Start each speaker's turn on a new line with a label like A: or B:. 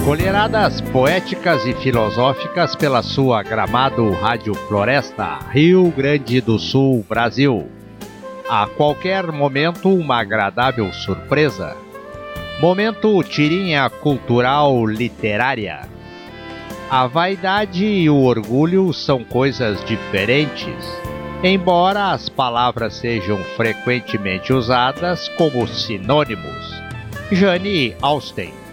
A: Colheradas poéticas e filosóficas pela sua Gramado Rádio Floresta, Rio Grande do Sul, Brasil. A qualquer momento, uma agradável surpresa. Momento tirinha cultural literária. A vaidade e o orgulho são coisas diferentes, embora as palavras sejam frequentemente usadas como sinônimos. Jane Austen.